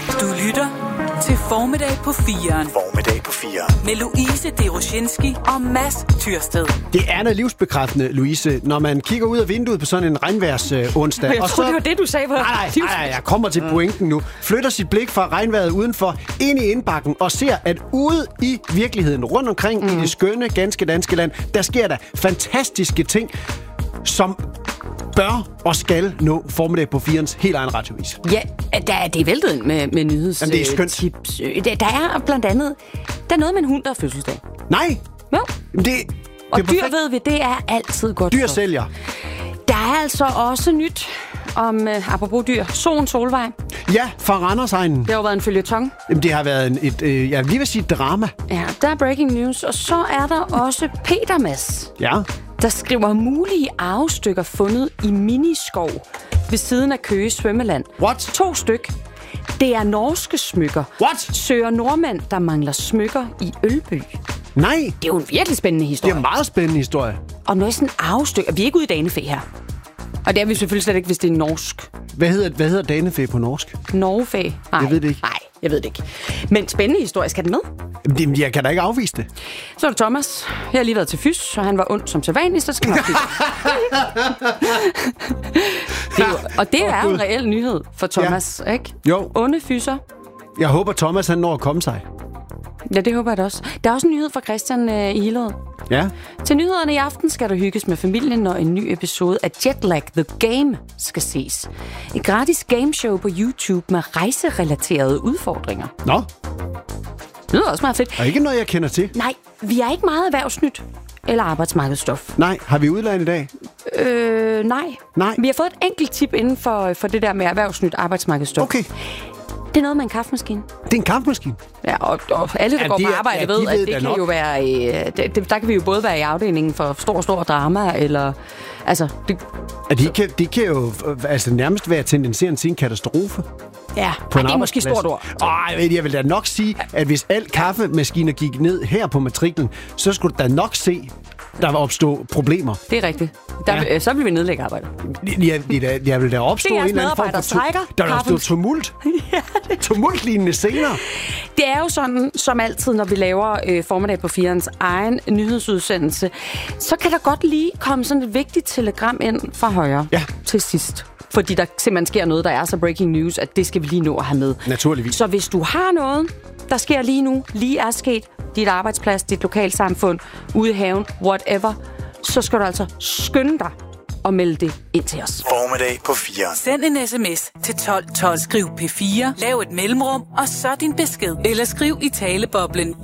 Du lytter til Formiddag på 4'eren. Formiddag på 4'eren. Med Louise Deroshinski og Mads Tyrsted. Det er da livsbekræftende, Louise, når man kigger ud af vinduet på sådan en regnværsonsdag. Jeg troede, det var det, du sagde. Nej, jeg kommer til pointen nu. Flytter sit blik fra regnvejret udenfor ind i indbakken og ser, at ude i virkeligheden, rundt omkring i det skønne, ganske danske land, der sker der fantastiske ting, som bør og skal nå Formiddag på 4'erens helt egen radiovis. Ja, det er væltet ind med nyheds. Jamen, det er skønt. Tips. Der er blandt andet, der er noget med en hund, der er fødselsdag. Nej! Jo. Det og dyr, ved vi, det er altid godt. Dyr sælger. Der er altså også nyt om, apropos dyr, Solvej. Ja, fra Randersegnen. Det har jo været en føljeton. Jamen, det har været jeg vil lige vil sige drama. Ja, der er breaking news. Og så er der også Peter Mads, Ja. der skriver mulige arvestykker fundet i miniskov ved siden af Køge Svømmeland. What? 2 styk. Det er norske smykker. What? Søger nordmænd, der mangler smykker i Ølby. Nej. Det er jo en virkelig spændende historie. Det er en meget spændende historie. Og noget sådan arvestykker. Vi er ikke ude i danefæ her. Og det er vi selvfølgelig slet ikke, hvis det er norsk. Hvad hedder danefæ på norsk? Norgefæ? Nej. Jeg ved det ikke. Nej, jeg ved det ikke. Men spændende historie. Skal den med? Jamen, jeg kan da ikke afvise det. Så er det Thomas. Jeg har lige været til fys, og han var ond som sædvanligt, så skal man nok Og det er jo en reel nyhed for Thomas, ikke? Jo. Onde fyser. Jeg håber, Thomas han når at komme sig. Ja, det håber jeg da også. Der er også en nyhed fra Christian i Hillerød. Ja. Til nyhederne i aften skal der hygges med familien, når en ny episode af Jetlag The Game skal ses. Et gratis gameshow på YouTube med rejserelaterede udfordringer. Nå. Det lyder også meget fedt. Og ikke noget, jeg kender til. Nej, vi er ikke meget erhvervsnyt eller arbejdsmarkedsstof. Nej, har vi udland i dag? Nej. Vi har fået et enkelt tip inden for det der med erhvervsnyt arbejdsmarkedsstof. Okay. Det er noget med en kaffemaskine. Det er en kaffemaskine. Ja, og alle, der går på arbejde, ved, at det kan jo være... der kan vi jo både være i afdelingen for stor drama, eller... Altså, det kan jo nærmest være tendenserende til en katastrofe. Ja, det er måske stort ord. Jeg vil da nok sige, at hvis al kaffemaskiner gik ned her på matriklen, så skulle du da nok se, der vil opstå problemer. Det er rigtigt. Så vil vi nedlægge arbejdet. Jeg vil da opstå en eller anden form for... Der vil opstå tumult. Tumultlignende scener. Det er jo sådan, som altid, når vi laver Formiddag på 4'erens egen nyhedsudsendelse, så kan der godt lige komme sådan et vigtigt telegram ind fra højre til sidst. Fordi der simpelthen sker noget, der er så breaking news, at det skal vi lige nå at have med. Naturligvis. Så hvis du har noget, der sker lige nu, lige er sket, dit arbejdsplads, dit lokalsamfund, ude i haven, whatever, så skal du altså skynde dig og melde det ind til os. Formiddag på 4'eren. Send en sms til 12 12. Skriv P4. Lav et mellemrum, og så din besked. Eller skriv i taleboblen